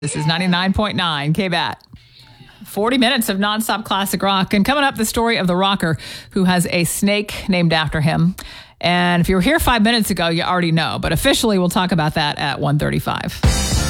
This is 99.9 KBAT. 40 minutes of nonstop classic rock. And coming up, the story of the rocker who has a snake named after him. And if you were here 5 minutes ago, you already know. But officially, we'll talk about that at 1:35.